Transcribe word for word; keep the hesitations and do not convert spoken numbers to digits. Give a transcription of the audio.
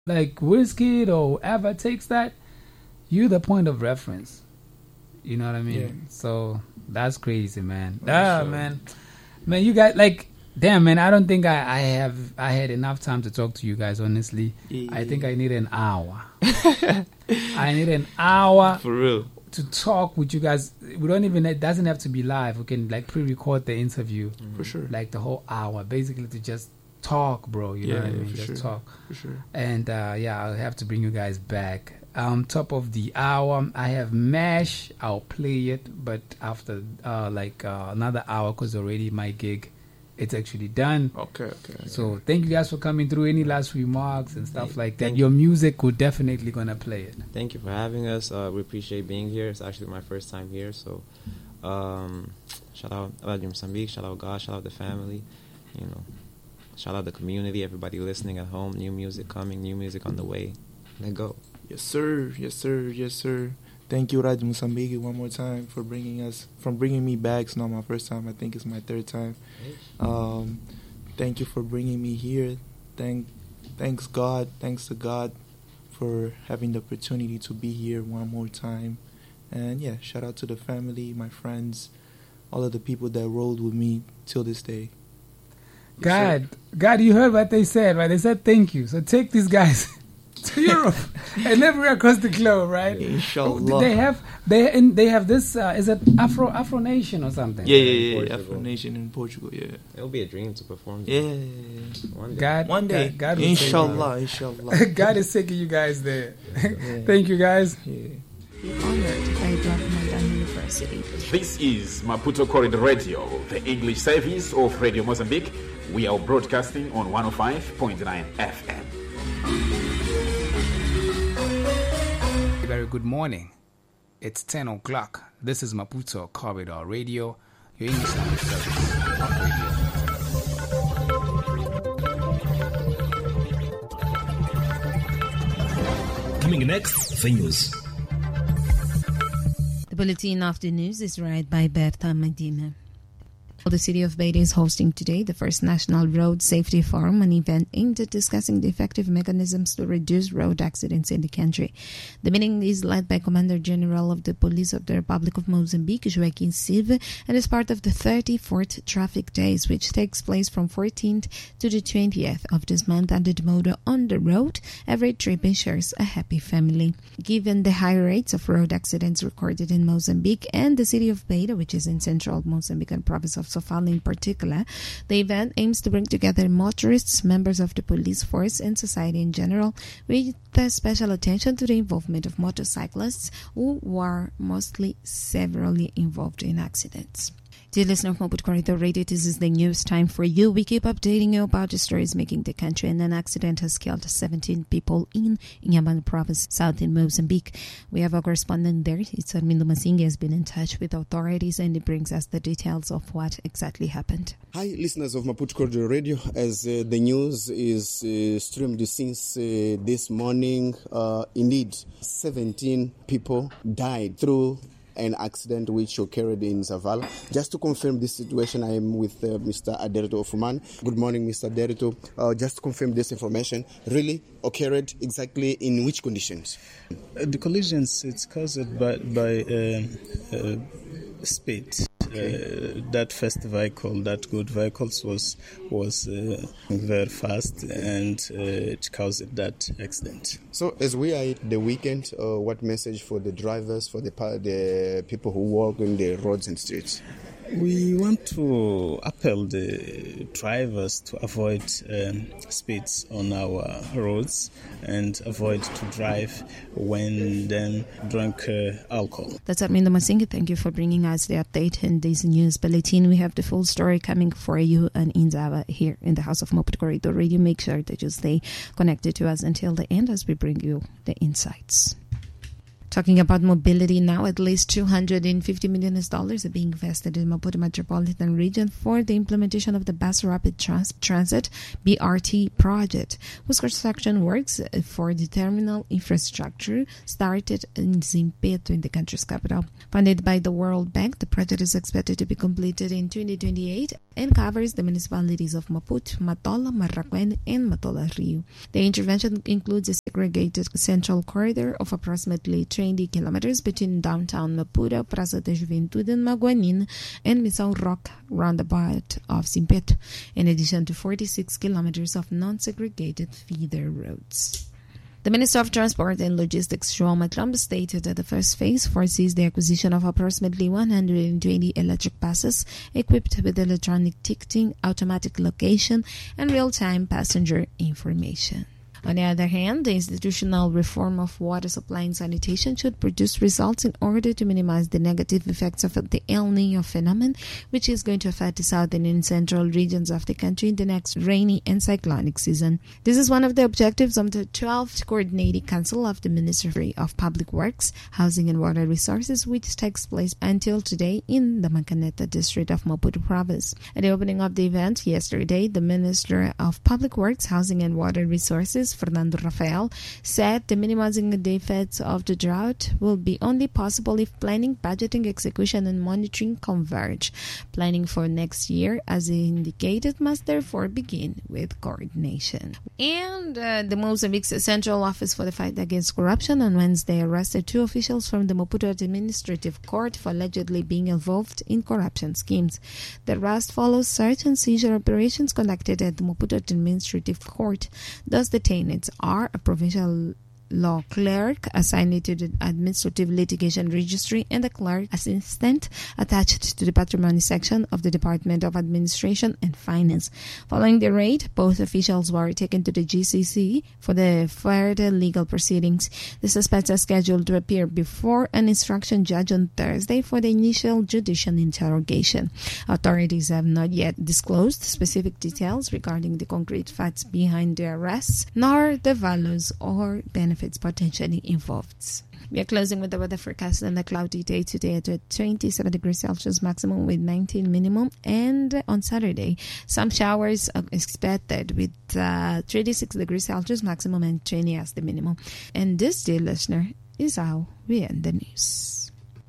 like Wizkid or whoever takes that, you're the point of reference. You know what I mean? Yeah. So that's crazy, man. Oh, Ah, sure. man, man, you guys like, damn, man. I don't think I, I have I had enough time to talk to you guys. Honestly, Yeah. I think I need an hour. I need an hour For real. to talk with you guys. We don't even. It doesn't have to be live. We can like pre-record the interview, For sure. like the whole hour, basically to just talk, bro. You know Yeah, what I yeah, mean? for Just sure. talk. For sure. And uh, yeah, I'll have to bring you guys back. Um, top of the hour, I have MASH. I'll play it, but after uh, like uh, another hour, because already my gig, it's actually done. Okay, okay. okay. So thank you guys for coming through. Any last remarks and stuff Thank- like that? thank Your music, we're definitely gonna play it. Thank you for having us. Uh, we appreciate being here. It's actually my first time here, so um, shout out Radio Mozambique, shout out God, shout out the family, you know, shout out the community, everybody listening at home. New music coming, new music on the way. Let go. Yes, sir. Yes, sir. Yes, sir. Thank you, Radio Mozambique, one more time for bringing us, from bringing me back. It's not my first time. I think it's my third time. Um, thank you for bringing me here. Thank, thanks God. Thanks to God for having the opportunity to be here one more time. And yeah, shout out to the family, my friends, all of the people that rolled with me till this day. Yes, God, God, you heard what they said, right? They said thank you. So take these guys to Europe and everywhere across the globe, right? Inshallah. They have they and they have this. Uh, is it Afro Afro Nation or something? Yeah, yeah, yeah. Portugal. Afro Nation in Portugal, yeah. It'll be a dream to perform. Yeah. there. One day. God, One day. God, God will take Inshallah, inshallah. you. God is taking you guys there. Yeah. Thank you, guys. Yeah. Honored by Blackman University. This is Maputo Corridor Radio, the English service of Radio Mozambique. We are broadcasting on one oh five point nine F M. Very good morning. It's ten o'clock. This is Maputo Corridor Radio, your English language service of radio. Coming next, the news. The bulletin of the news is read by Berta Medina. The city of Beira is hosting today the first National Road Safety Forum, an event aimed at discussing the effective mechanisms to reduce road accidents in the country. The meeting is led by Commander General of the Police of the Republic of Mozambique, Joaquim Silva, and is part of the thirty-fourth Traffic Days, which takes place from fourteenth to the twentieth of this month under the motto "On the Road, Every Trip ensures a happy family." Given the high rates of road accidents recorded in Mozambique and the city of Beira, which is in central Mozambican province of Sofala in particular, the event aims to bring together motorists, members of the police force, and society in general, with uh, special attention to the involvement of motorcyclists who were mostly severely involved in accidents. Dear listener of Maputo Corridor Radio, this is the news time for you. We keep updating you about the stories making the country, and an accident has killed seventeen people in Inhambane province, south in Mozambique. We have our correspondent there. It's Armindo Masingi, has been in touch with authorities, and it brings us the details of what exactly happened. Hi, listeners of Maputo Corridor Radio. As uh, the news is uh, streamed since uh, this morning, uh, indeed, seventeen people died through an accident which occurred in Zavala. Just to confirm this situation, I am with uh, Mister Aderito Ofuman. Good morning, Mister Aderito. Uh, just to confirm this information, really occurred exactly in which conditions? Uh, the collisions, it's caused by, by uh, uh, speed. Uh, that first vehicle, that good vehicles was was uh, very fast, and uh, it caused that accident. So, as we are at the weekend, uh, what message for the drivers, for the the people who walk on the roads and streets? We want to appeal the drivers to avoid um, speeds on our roads and avoid to drive when them drunk uh, alcohol. That's Armindo Masingi. Thank you for bringing us the update in this news bulletin. We have the full story coming for you and Inzava here in the House of Maputo Corridor Radio. Make sure that you stay connected to us until the end as we bring you the insights. Talking about mobility now, at least two hundred fifty million dollars are being invested in Maputo metropolitan region for the implementation of the Bus Rapid Trans- Transit B R T project, whose construction works for the terminal infrastructure started in Zimpeto in the country's capital. Funded by the World Bank, the project is expected to be completed in twenty twenty-eight and covers the municipalities of Maputo, Matola, Marraquém, and Matola Rio. The intervention includes a segregated central corridor of approximately twenty kilometers between downtown Maputo, Praça da Juventude in Maguanin, and Missão Rock roundabout of Zimpeto, in addition to forty-six kilometers of non-segregated feeder roads. The Minister of Transport and Logistics, João Matlamba, stated that the first phase foresees the acquisition of approximately one hundred twenty electric buses equipped with electronic ticketing, automatic location, and real-time passenger information. On the other hand, the institutional reform of water supply and sanitation should produce results in order to minimize the negative effects of the El Niño phenomenon, which is going to affect the southern and central regions of the country in the next rainy and cyclonic season. This is one of the objectives of the twelfth Coordinating Council of the Ministry of Public Works, Housing and Water Resources, which takes place until today in the Mancaneta district of Maputo province. At the opening of the event yesterday, the Minister of Public Works, Housing and Water Resources, Fernando Rafael, said the minimizing the effects of the drought will be only possible if planning, budgeting, execution, and monitoring converge. Planning for next year, as indicated, must therefore begin with coordination. And uh, the Mozambique's Central Office for the Fight Against Corruption on Wednesday arrested two officials from the Maputo Administrative Court for allegedly being involved in corruption schemes. The arrest follows search and seizure operations conducted at the Maputo Administrative Court. Thus, detained are a provincial law clerk assigned to the Administrative Litigation Registry and a clerk assistant attached to the Patrimony section of the Department of Administration and Finance. Following the raid, both officials were taken to the G C C for the further legal proceedings. The suspects are scheduled to appear before an instruction judge on Thursday for the initial judicial interrogation. Authorities have not yet disclosed specific details regarding the concrete facts behind the arrests, nor the values or benefits potentially involved. We are closing with the weather forecast and a cloudy day today at twenty-seven degrees Celsius maximum with nineteen minimum, and on Saturday some showers are expected with uh, thirty-six degrees Celsius maximum and twenty as the minimum. And this, dear listener, is how we end the news.